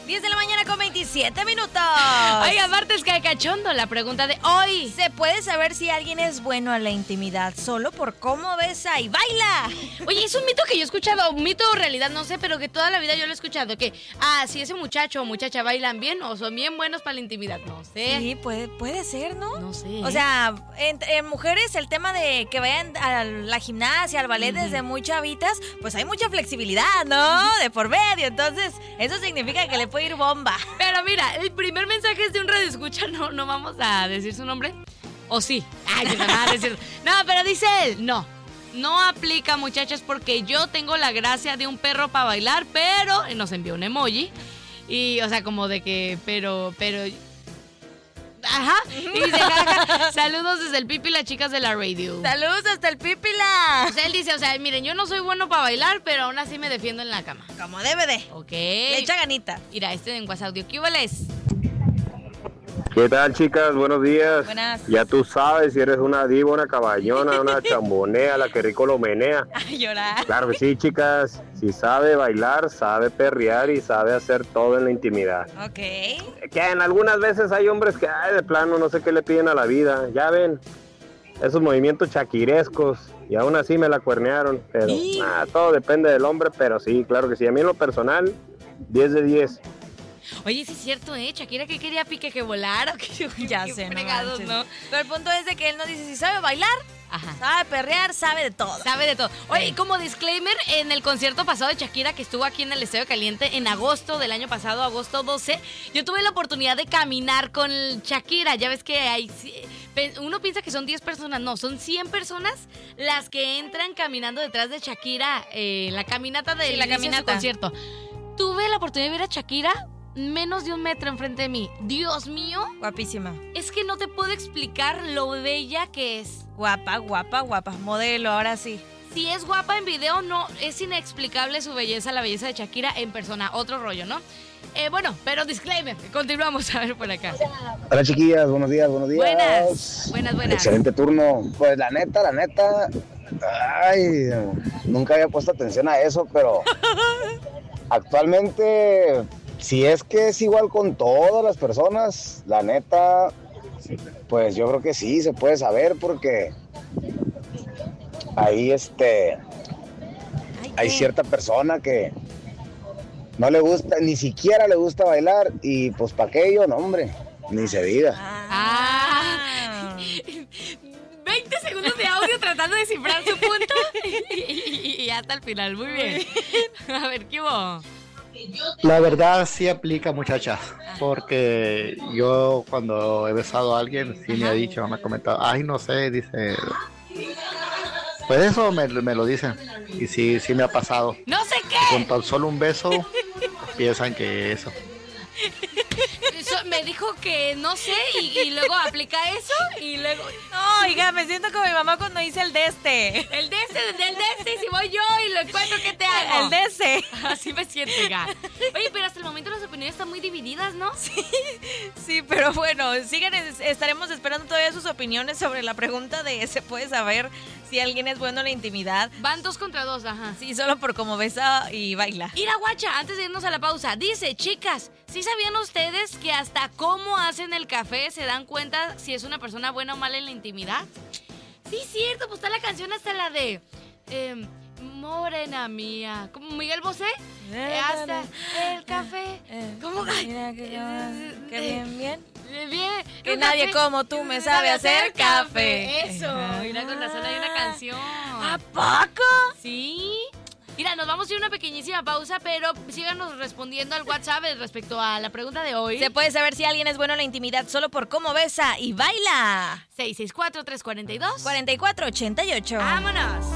10 de la mañana con 27 minutos. Oiga, martes que cachondo, la pregunta de hoy. ¿Se puede saber si alguien es bueno a la intimidad solo por cómo besa y baila? Oye, es un mito que yo he escuchado, un mito o realidad, no sé, pero que toda la vida yo lo he escuchado, que, si ese muchacho o muchacha bailan bien o son bien buenos para la intimidad, no sé. Sí, puede ser, ¿no? No sé. O sea, en mujeres el tema de que vayan a la gimnasia, al ballet desde muy chavitas, pues hay mucha flexibilidad, ¿no? De por medio, entonces eso significa que le puede ir bomba. Pero mira, el primer mensaje es de un radioescucha, no vamos a decir su nombre, ¿o sí? Ay, no van a decir. No, pero dice él, no aplica, muchachos, porque yo tengo la gracia de un perro para bailar, pero nos envió un emoji y, o sea, como de que, pero ajá, y dice, jaja, saludos desde el Pipi, las chicas de la radio. Saludos hasta el Pipila. O sea, él dice, miren, yo no soy bueno para bailar, pero aún así me defiendo en la cama. Como debe de. Ok. Le echa ganita. Mira, en WhatsApp, ¿qué hueles? ¿Qué tal, chicas? Buenos días. Buenas. Ya tú sabes si eres una diva, una caballona, una chambonea, la que rico lo menea. A llorar. Claro que sí, chicas. Si sabe bailar, sabe perrear y sabe hacer todo en la intimidad. Ok. Que en algunas veces hay hombres que, de plano, no sé qué le piden a la vida. Ya ven, esos movimientos chaquirescos. Y aún así me la cuernearon. Pero todo depende del hombre, pero sí, claro que sí. A mí en lo personal, 10 de 10. Oye, sí es cierto, Shakira, que quería pique que volara. Ya qué sé, fregados, ¿no? Pero el punto es de que él nos dice si sabe bailar, Ajá. sabe perrear, sabe de todo. Sabe de todo. Oye, y como disclaimer, en el concierto pasado de Shakira, que estuvo aquí en el Estadio Caliente en agosto del año pasado, agosto 12, yo tuve la oportunidad de caminar con Shakira. Ya ves que uno piensa que son 10 personas, no, son 100 personas las que entran caminando detrás de Shakira en la caminata del inicio de su concierto. Tuve la oportunidad de ver a Shakira menos de 1 metro enfrente de mí. Dios mío. Guapísima. Es que no te puedo explicar lo bella que es. Guapa. Modelo, ahora sí. Si es guapa en video, no, es inexplicable su belleza, la belleza de Shakira en persona. Otro rollo, ¿no? Bueno, pero disclaimer, continuamos a ver por acá. Hola, chiquillas, buenos días. Buenas. Excelente turno. Pues la neta, ay, nunca había puesto atención a eso, pero actualmente, si es que es igual con todas las personas, la neta, pues yo creo que sí, se puede saber porque ahí hay cierta persona que no le gusta, ni siquiera le gusta bailar y pues para aquello, no hombre, ni se diga. 20 segundos de audio tratando de descifrar su punto y hasta el final, muy bien. A ver, ¿qué hubo? La verdad sí aplica, muchachas, porque yo cuando he besado a alguien sí me ha dicho, me ha comentado, no sé, dice, pues eso me lo dicen y sí me ha pasado. No sé qué. Con tan solo un beso piensan que eso. Me dijo que no sé y luego aplica eso y luego... No, oiga, me siento como mi mamá cuando hice el de este. El de este, si voy yo y lo encuentro, ¿qué te hago? El de este. Así me siento, hija. Oye, pero hasta el momento las opiniones están muy divididas, ¿no? Sí, pero bueno, estaremos esperando todavía sus opiniones sobre la pregunta de ¿se puede saber si alguien es bueno en la intimidad? Van 2 contra 2, ajá. Sí, solo por cómo besa y baila. Mira, guacha, antes de irnos a la pausa, dice, chicas, ¿sí sabían ustedes que hasta cómo hacen el café se dan cuenta si es una persona buena o mala en la intimidad? Sí, cierto, pues está la canción hasta la de Morena mía, como Miguel Bosé, hasta el café. ¿Cómo? Mira que bien. Bien. Que nadie como tú me sabe hacer café. Eso. Mira, con razón hay una canción. ¿A poco? Sí. Mira, nos vamos a ir a una pequeñísima pausa, pero síganos respondiendo al WhatsApp respecto a la pregunta de hoy. ¿Se puede saber si alguien es bueno en la intimidad solo por cómo besa y baila? 664-342 4488. ¡Vámonos!